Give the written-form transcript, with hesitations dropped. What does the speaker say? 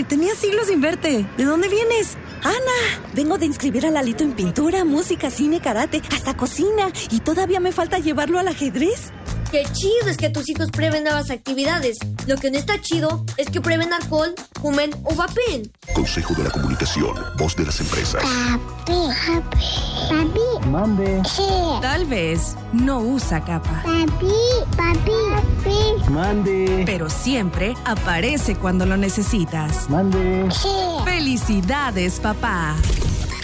tenía siglos sin verte. ¿De dónde vienes? Ana, vengo de inscribir a Lalito en pintura, música, cine, karate, hasta cocina. Y todavía me falta llevarlo al ajedrez. ¡Qué chido es que tus hijos prueben nuevas actividades! Lo que no está chido es que prueben alcohol, fumen o vapen. Consejo de la Comunicación, voz de las empresas. Papi. Mande. Sí. Tal vez no usa capa. Papi. Mande. Pero siempre aparece cuando lo necesitas. Mande. Sí. ¡Felicidades, papá!